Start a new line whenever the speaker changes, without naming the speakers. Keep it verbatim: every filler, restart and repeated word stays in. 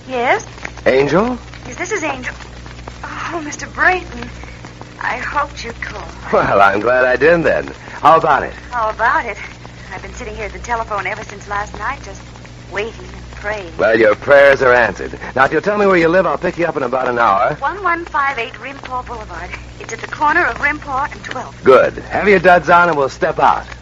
Yes?
Angel?
Yes, this is Angel. Oh, Mister Brayton, I hoped you'd call.
Well, I'm glad I did then. How about it?
How about it? I've been sitting here at the telephone ever since last night, just waiting and praying.
Well, your prayers are answered. Now, if you'll tell me where you live, I'll pick you up in about an hour.
one one five eight Rimpaw Boulevard. It's at the corner of Rimpaw and twelfth.
Good. Have your duds on and we'll step out.